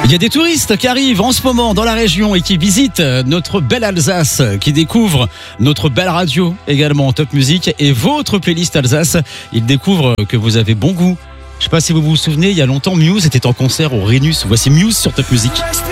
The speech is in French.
Il y a des touristes qui arrivent en ce moment dans la région et qui visitent notre belle Alsace, qui découvrent notre belle radio également Top Music et votre playlist Alsace. Ils découvrent que vous avez bon goût. Je ne sais pas si vous vous souvenez, il y a longtemps, Muse était en concert au Rhenus. Voici Muse sur Top Music.